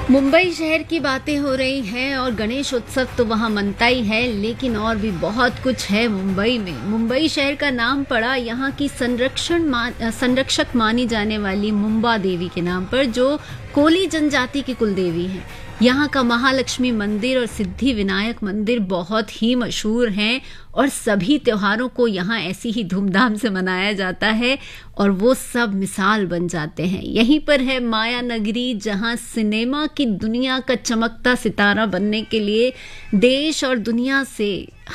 मुंबई शहर की बातें हो रही हैं और गणेश उत्सव तो वहाँ मनता ही है, लेकिन और भी बहुत कुछ है मुंबई में। मुंबई शहर का नाम पड़ा यहाँ की संरक्षक मानी जाने वाली मुंबा देवी के नाम पर, जो कोली जनजाति की कुल देवी हैं। यहाँ का महालक्ष्मी मंदिर और सिद्धि विनायक मंदिर बहुत ही मशहूर हैं और सभी त्योहारों को यहाँ ऐसी ही धूमधाम से मनाया जाता है और वो सब मिसाल बन जाते हैं। यहीं पर है माया नगरी, जहाँ सिनेमा की दुनिया का चमकता सितारा बनने के लिए देश और दुनिया से